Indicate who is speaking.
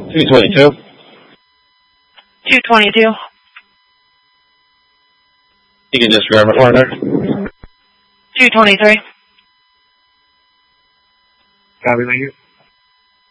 Speaker 1: 222.
Speaker 2: 222.
Speaker 1: You can disregard my partner.
Speaker 2: 223.
Speaker 3: Copy, thank you.